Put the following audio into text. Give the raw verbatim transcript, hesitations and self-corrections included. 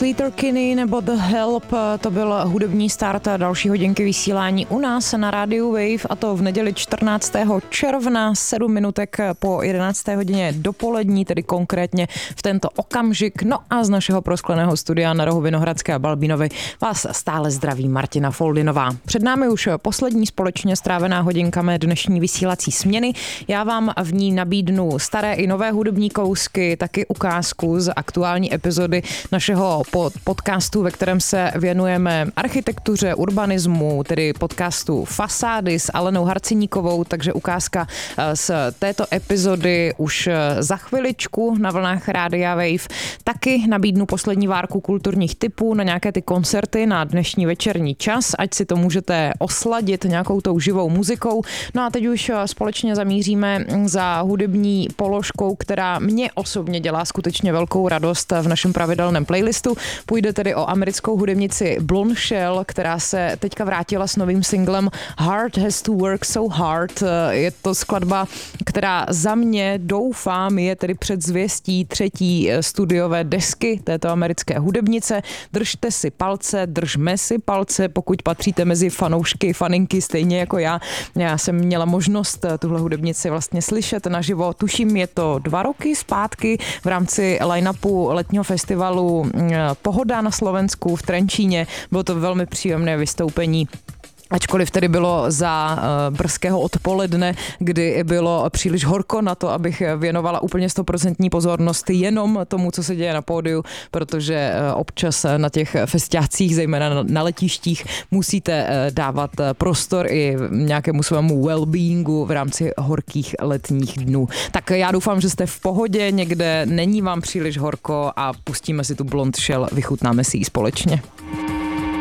Sleater Kinney nebo The Help, to byl hudební start další hodinky vysílání u nás na rádiu Wave, a to v neděli čtrnáctého června, sedm minutek po jedenácté hodině dopolední, tedy konkrétně v tento okamžik. No a z našeho proskleného studia na rohu Vinohradské a Balbínovy vás stále zdraví Martina Foldinová. Před námi už poslední společně strávená hodinka mé dnešní vysílací směny. Já vám v ní nabídnu staré i nové hudební kousky, taky ukázku z aktuální epizody našeho podcastu, ve kterém se věnujeme architektuře, urbanismu, tedy podcastu Fasády s Alenou Harciníkovou, takže ukázka z této epizody už za chviličku na vlnách Rádia Wave. Taky nabídnu poslední várku kulturních tipů na nějaké ty koncerty na dnešní večerní čas, ať si to můžete osladit nějakou tou živou muzikou. No a teď už společně zamíříme za hudební položkou, která mě osobně dělá skutečně velkou radost v našem pravidelném playlistu. Půjde tedy o americkou hudebnici Blonde Shell, která se teďka vrátila s novým singlem Heart Has to Work So Hard. Je to skladba, která za mě, doufám, je tedy předzvěstí třetí studiové desky této americké hudebnice. Držte si palce, držme si palce, pokud patříte mezi fanoušky, faninky stejně jako já. Já jsem měla možnost tuhle hudebnici vlastně slyšet naživo. Tuším, je to dva roky zpátky v rámci line-upu letního festivalu Pohoda na Slovensku v Trenčíně. Bylo to velmi příjemné vystoupení. Ačkoliv tedy bylo za uh, brzkého odpoledne, kdy bylo příliš horko na to, abych věnovala úplně stoprocentní pozornost jenom tomu, co se děje na pódiu, protože uh, občas na těch festiácích, zejména na, na letištích, musíte uh, dávat prostor i nějakému svému well-beingu v rámci horkých letních dnů. Tak já doufám, že jste v pohodě, někde není vám příliš horko a pustíme si tu Blonde Shell, vychutnáme si ji společně.